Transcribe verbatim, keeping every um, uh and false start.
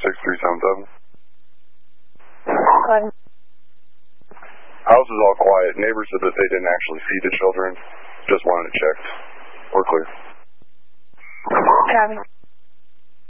six three seven seven. Copy. House is all quiet. Neighbors said that they didn't actually see the children. Just wanted it checked. We're clear. Copy.